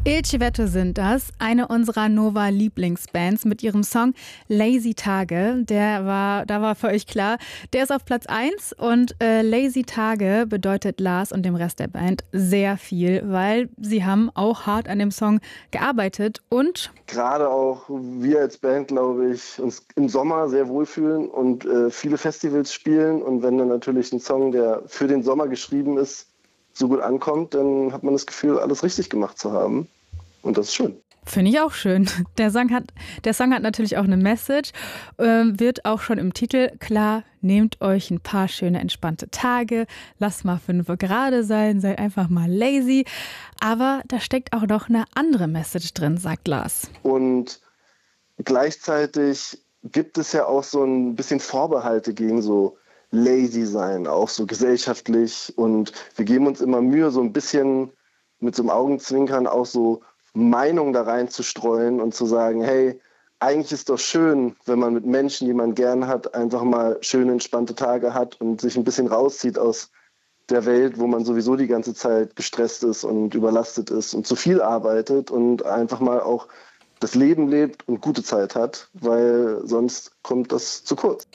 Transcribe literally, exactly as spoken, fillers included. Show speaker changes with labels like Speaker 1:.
Speaker 1: Il Civetto sind das, eine unserer Nova-Lieblingsbands mit ihrem Song Lazy Tage. Der war, da war für euch klar, der ist auf Platz eins und äh, Lazy Tage bedeutet Lars und dem Rest der Band sehr viel, weil sie haben auch hart an dem Song gearbeitet und
Speaker 2: gerade auch wir als Band, glaube ich, uns im Sommer sehr wohlfühlen und äh, viele Festivals spielen, und wenn dann natürlich ein Song, der für den Sommer geschrieben ist, so gut ankommt, dann hat man das Gefühl, alles richtig gemacht zu haben. Und das ist schön.
Speaker 1: Finde ich auch schön. Der Song hat, der Song hat natürlich auch eine Message, äh, wird auch schon im Titel klar. Nehmt euch ein paar schöne, entspannte Tage, lasst mal fünf gerade sein, seid einfach mal lazy. Aber da steckt auch noch eine andere Message drin, sagt Lars.
Speaker 2: Und gleichzeitig gibt es ja auch so ein bisschen Vorbehalte gegen so lazy sein, auch so gesellschaftlich. Und wir geben uns immer Mühe, so ein bisschen mit so einem Augenzwinkern auch so Meinung da rein zu streuen und zu sagen, hey, eigentlich ist doch schön, wenn man mit Menschen, die man gern hat, einfach mal schöne, entspannte Tage hat und sich ein bisschen rauszieht aus der Welt, wo man sowieso die ganze Zeit gestresst ist und überlastet ist und zu viel arbeitet, und einfach mal auch das Leben lebt und gute Zeit hat, weil sonst kommt das zu kurz.